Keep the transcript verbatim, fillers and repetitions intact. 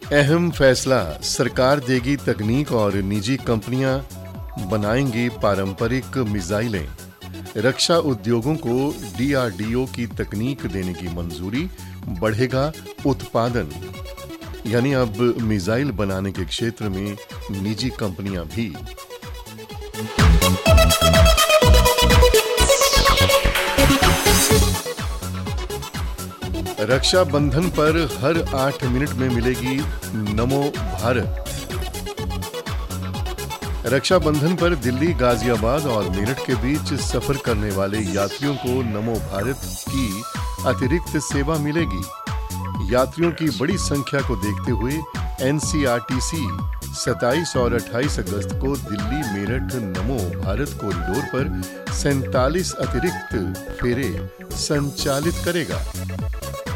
अहम फैसला, सरकार देगी तकनीक और निजी कंपनियां बनाएंगी पारंपरिक मिसाइलें। रक्षा उद्योगों को डी आर डी ओ की तकनीक देने की मंजूरी, बढ़ेगा उत्पादन। यानी अब मिसाइल बनाने के क्षेत्र में निजी कंपनियां भी। रक्षा बंधन पर हर आठ मिनट में मिलेगी नमो भारत। रक्षा बंधन पर दिल्ली, गाजियाबाद और मेरठ के बीच सफर करने वाले यात्रियों को नमो भारत की अतिरिक्त सेवा मिलेगी। यात्रियों की बड़ी संख्या को देखते हुए N C R T C सत्ताईस और अट्ठाईस अगस्त को दिल्ली मेरठ नमो भारत कॉरिडोर पर सैंतालीस अतिरिक्त फेरे संचालित करेगा।